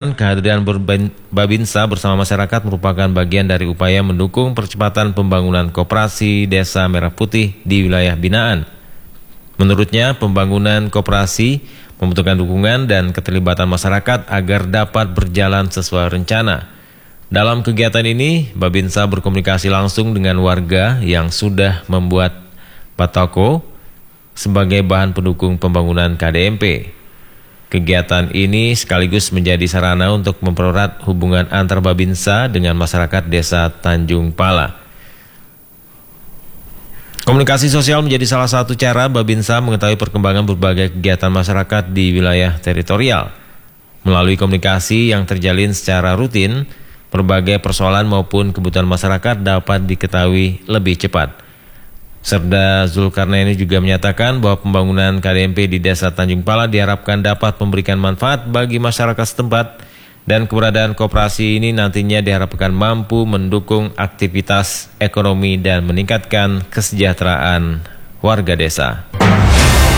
mengatakan kehadiran Babinsa bersama masyarakat merupakan bagian dari upaya mendukung percepatan pembangunan koperasi Desa Merah Putih di wilayah binaan. Menurutnya, pembangunan koperasi membutuhkan dukungan dan keterlibatan masyarakat agar dapat berjalan sesuai rencana. Dalam kegiatan ini, Babinsa berkomunikasi langsung dengan warga yang sudah membuat batako sebagai bahan pendukung pembangunan KDMP. Kegiatan ini sekaligus menjadi sarana untuk mempererat hubungan antar Babinsa dengan masyarakat Desa Tanjung Pala. Komunikasi sosial menjadi salah satu cara Babinsa mengetahui perkembangan berbagai kegiatan masyarakat di wilayah teritorial. Melalui komunikasi yang terjalin secara rutin, berbagai persoalan maupun kebutuhan masyarakat dapat diketahui lebih cepat. Serda Zulkarnaini juga menyatakan bahwa pembangunan KDMP di Desa Tanjung Pala diharapkan dapat memberikan manfaat bagi masyarakat setempat dan keberadaan koperasi ini nantinya diharapkan mampu mendukung aktivitas ekonomi dan meningkatkan kesejahteraan warga desa.